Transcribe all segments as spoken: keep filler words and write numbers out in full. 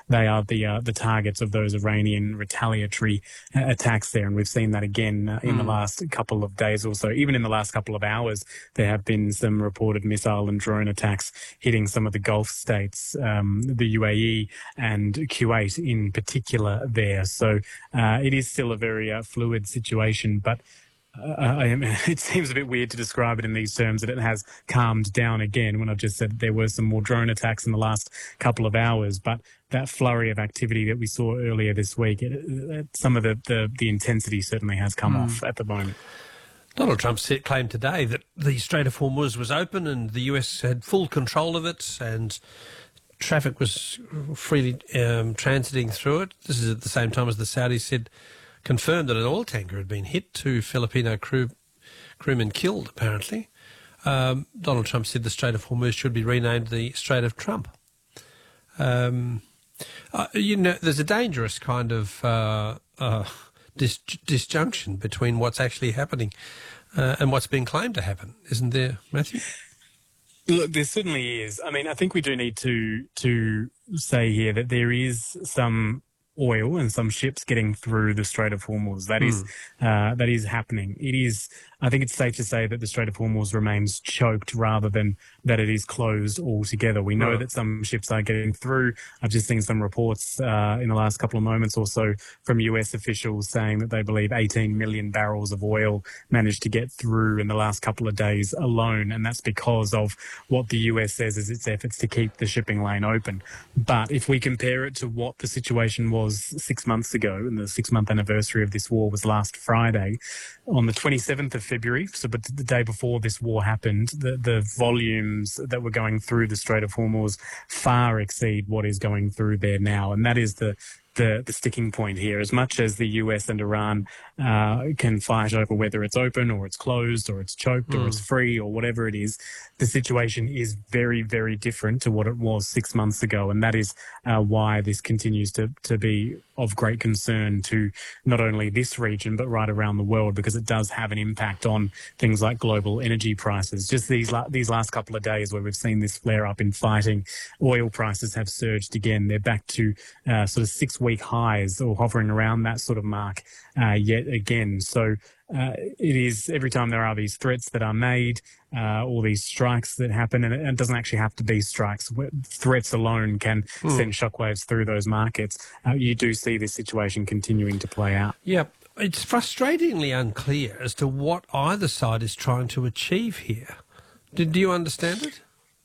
they are the uh, the targets of those Iranian retaliatory uh, attacks there. And we've seen that again uh, in mm. the last couple of days or so. Even in the last couple of hours, there have been some reported missile and drone attacks hitting some of the Gulf states, um, the U A E and Kuwait in particular there. So uh, it is still a very uh, fluid situation, but Uh, I am, it seems a bit weird to describe it in these terms, that it has calmed down again when I've just said there were some more drone attacks in the last couple of hours. But that flurry of activity that we saw earlier this week, it, it, some of the, the, the intensity certainly has come mm. off at the moment. Donald Trump said, claimed today that the Strait of Hormuz was open and the U S had full control of it and traffic was freely um, transiting through it. This is at the same time as the Saudis said, confirmed that an oil tanker had been hit, two Filipino crew, crewmen killed, apparently. Um, Donald Trump said the Strait of Hormuz should be renamed the Strait of Trump. Um, uh, you know, there's a dangerous kind of uh, uh, dis- disjunction between what's actually happening uh, and what's being claimed to happen, isn't there, Matthew? Look, there certainly is. I mean, I think we do need to to say here that there is some oil and some ships getting through the Strait of Hormuz. That mm. is uh, that is happening. It is. I think it's safe to say that the Strait of Hormuz remains choked rather than that it is closed altogether. We know right. that some ships are getting through. I've just seen some reports uh, in the last couple of moments or so from U S officials saying that they believe eighteen million barrels of oil managed to get through in the last couple of days alone, and that's because of what the U S says is its efforts to keep the shipping lane open. But if we compare it to what the situation was six months ago, and the six-month anniversary of this war was last Friday, on the twenty-seventh of February, so but the day before this war happened, the, the volumes that were going through the Strait of Hormuz far exceed what is going through there now. And that is the The, the sticking point here. As much as the U S and Iran uh, can fight over whether it's open or it's closed or it's choked mm. or it's free or whatever it is, the situation is very, very different to what it was six months ago. And that is uh, why this continues to, to be of great concern to not only this region, but right around the world, because it does have an impact on things like global energy prices. Just these, la- these last couple of days where we've seen this flare up in fighting, oil prices have surged again. They're back to uh, sort of six week highs or hovering around that sort of mark uh, yet again. So uh, it is every time there are these threats that are made, uh, all these strikes that happen, and it, it doesn't actually have to be strikes. Threats alone can mm. send shockwaves through those markets. Uh, you do see this situation continuing to play out. Yeah, it's frustratingly unclear as to what either side is trying to achieve here. Did do you understand it?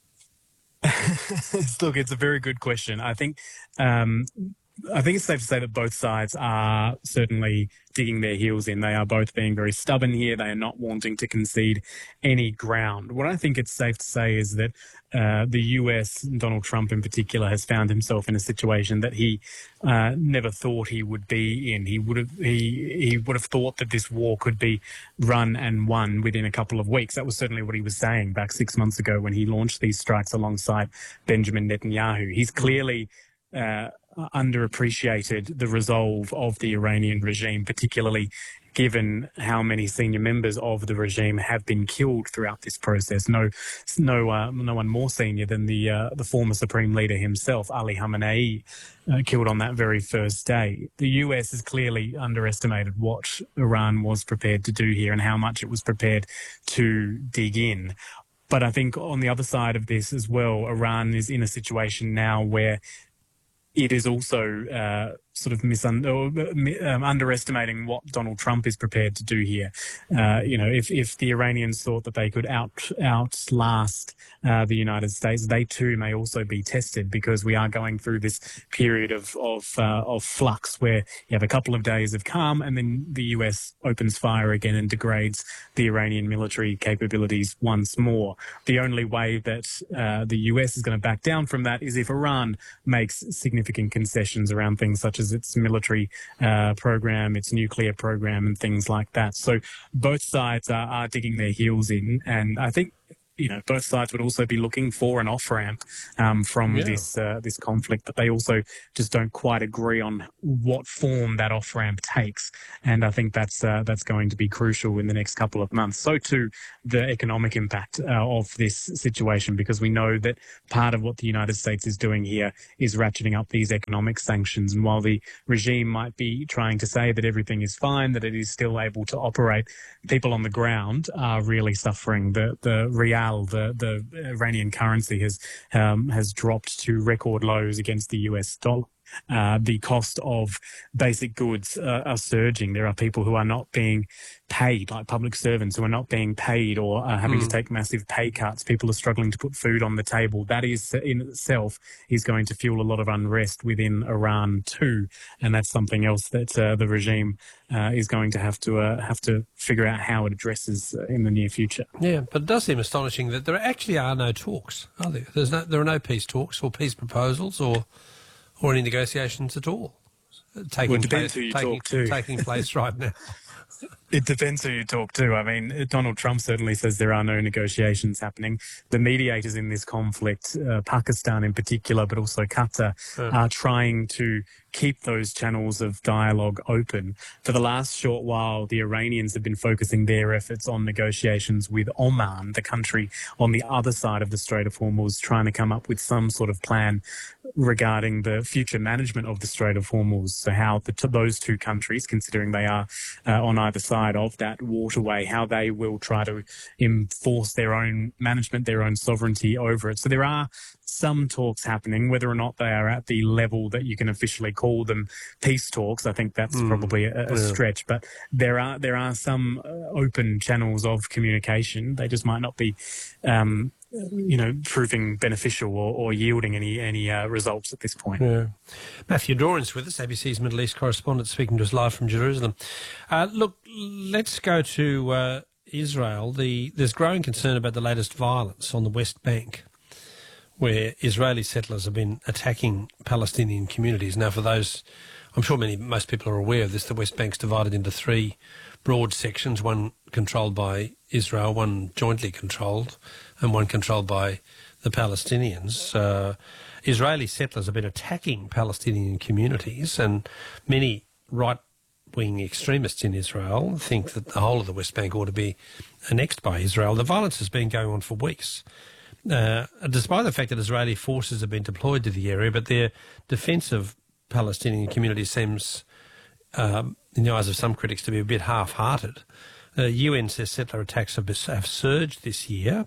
Look, it's a very good question. I think um, I think it's safe to say that both sides are certainly digging their heels in. They are both being very stubborn here. They are not wanting to concede any ground. What I think it's safe to say is that uh, the U S, Donald Trump in particular, has found himself in a situation that he uh, never thought he would be in. He would have he he would have thought that this war could be run and won within a couple of weeks. That was certainly what he was saying back six months ago when he launched these strikes alongside Benjamin Netanyahu. He's clearly uh, underappreciated the resolve of the Iranian regime, particularly given how many senior members of the regime have been killed throughout this process. No, no, uh, no one more senior than the uh, the former supreme leader himself, Ali Khamenei, uh, killed on that very first day. The U S has clearly underestimated what Iran was prepared to do here and how much it was prepared to dig in. But I think on the other side of this as well, Iran is in a situation now where it is also uh, sort of misun- or, um, underestimating what Donald Trump is prepared to do here. Uh, you know, if, if the Iranians thought that they could out outlast uh, the United States, they too may also be tested, because we are going through this period of of, uh, of flux where you have a couple of days of calm and then the U S opens fire again and degrades the Iranian military capabilities once more. The only way that uh, the U S is going to back down from that is if Iran makes significant concessions around things such as its military uh, program, its nuclear program, and things like that. So both sides are, are digging their heels in, and I think you know, both sides would also be looking for an off-ramp um, from Yeah. this uh, this conflict, but they also just don't quite agree on what form that off-ramp takes. And I think that's uh, that's going to be crucial in the next couple of months. So too, the economic impact uh, of this situation, because we know that part of what the United States is doing here is ratcheting up these economic sanctions. And while the regime might be trying to say that everything is fine, that it is still able to operate, people on the ground are really suffering. The the real, the the Iranian currency has um, has dropped to record lows against the U S dollar. Uh, the cost of basic goods uh, are surging. There are people who are not being paid, like public servants who are not being paid or are having mm. to take massive pay cuts. People are struggling to put food on the table. That is in itself is going to fuel a lot of unrest within Iran too, and that's something else that uh, the regime uh, is going to have to uh, have to figure out how it addresses uh, in the near future. Yeah, but it does seem astonishing that there actually are no talks, are there? There's no, there are no peace talks or peace proposals or or any negotiations at all taking, well, it depends place, who you taking, talk to. taking place right now. It depends who you talk to. I mean, Donald Trump certainly says there are no negotiations happening. The mediators in this conflict, uh, Pakistan in particular, but also Qatar, uh. are trying to keep those channels of dialogue open. For the last short while, the Iranians have been focusing their efforts on negotiations with Oman, the country on the other side of the Strait of Hormuz, trying to come up with some sort of plan regarding the future management of the Strait of Hormuz. So how the, to those two countries, considering they are uh, on either side of that waterway, how they will try to enforce their own management, their own sovereignty over it. So there are some talks happening, whether or not they are at the level that you can officially call them peace talks. I think that's mm, probably a, a yeah. stretch, but there are there are some uh, open channels of communication. They just might not be, um, you know, proving beneficial or, or yielding any any uh, results at this point. Yeah. Matthew Doran's with us, A B C's Middle East correspondent, speaking to us live from Jerusalem. Uh, look, let's go to uh, Israel. The there's growing concern about the latest violence on the West Bank, where Israeli settlers have been attacking Palestinian communities. Now, for those, I'm sure many, most people are aware of this, the West Bank's divided into three broad sections, one controlled by Israel, one jointly controlled, and one controlled by the Palestinians. Uh, Israeli settlers have been attacking Palestinian communities, and many right-wing extremists in Israel think that the whole of the West Bank ought to be annexed by Israel. The violence has been going on for weeks. Uh, despite the fact that Israeli forces have been deployed to the area, but their defence of Palestinian communities seems, um, in the eyes of some critics, to be a bit half-hearted. The uh, U N says settler attacks have, have surged this year.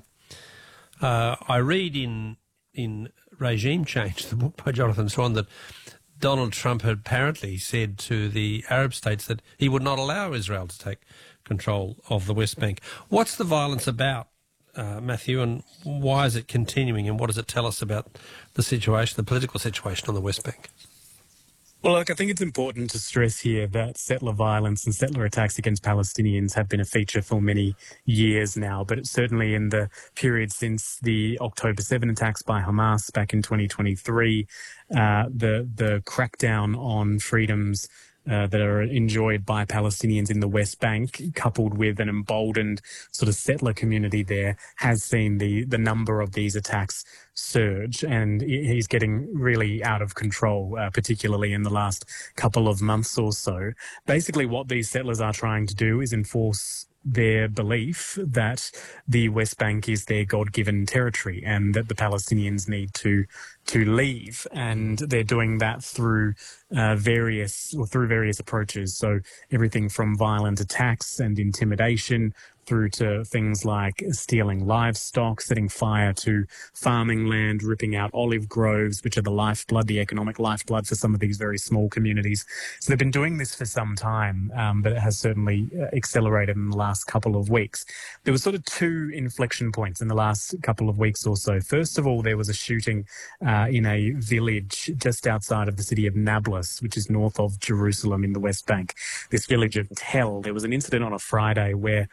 Uh, I read in in Regime Change, the book by Jonathan Swan, that Donald Trump had apparently said to the Arab states that he would not allow Israel to take control of the West Bank. What's the violence about, Uh, Matthew, and why is it continuing, and what does it tell us about the situation, the political situation on the West Bank? Well, look, I think it's important to stress here that settler violence and settler attacks against Palestinians have been a feature for many years now, but it's certainly in the period since the October seventh attacks by Hamas back in twenty twenty-three, uh, the, the crackdown on freedoms Uh, that are enjoyed by Palestinians in the West Bank, coupled with an emboldened sort of settler community there, has seen the, the number of these attacks surge, and he's getting really out of control, uh, particularly in the last couple of months or so. Basically, what these settlers are trying to do is enforce their belief that the West Bank is their God-given territory and that the Palestinians need to to leave, and they're doing that through uh, various or through various approaches. So everything from violent attacks and intimidation through to things like stealing livestock, setting fire to farming land, ripping out olive groves, which are the lifeblood, the economic lifeblood for some of these very small communities. So they've been doing this for some time, um, but it has certainly accelerated in the last couple of weeks. There were sort of two inflection points in the last couple of weeks or so. First of all, there was a shooting uh, in a village just outside of the city of Nablus, which is north of Jerusalem in the West Bank. This village of Tel, there was an incident on a Friday where some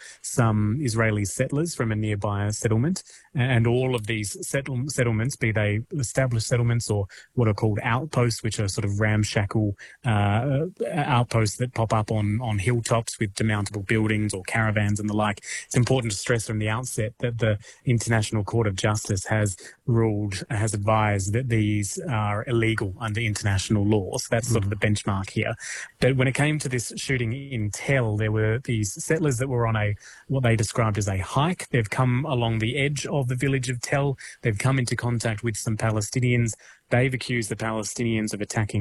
some Israeli settlers from a nearby settlement. And all of these settle- settlements, be they established settlements or what are called outposts, which are sort of ramshackle uh, outposts that pop up on, on hilltops with demountable buildings or caravans and the like. It's important to stress from the outset that the International Court of Justice has ruled, has advised that these are illegal under international law. So that's sort of the benchmark here. But when it came to this shooting in Tel, there were these settlers that were on a what they described as a hike. They've come along the edge of the village of Tel. They've come into contact with some Palestinians. They've accused the Palestinians of attacking